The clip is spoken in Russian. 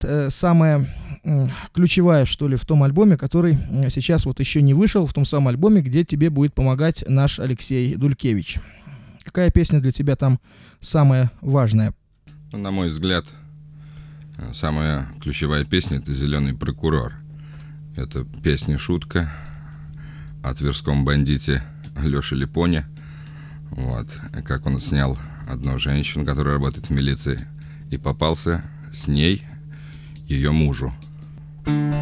самая ключевая, что ли, в том альбоме, который сейчас вот еще не вышел, в том самом альбоме, где тебе будет помогать наш Алексей Дулькевич? Какая песня для тебя там самая важная? На мой взгляд, самая ключевая песня — это «Зеленый прокурор». Это песня-шутка о тверском бандите Лёше Липоне. Вот. Как он снял одну женщину, которая работает в милиции, и попался с ней ее мужу.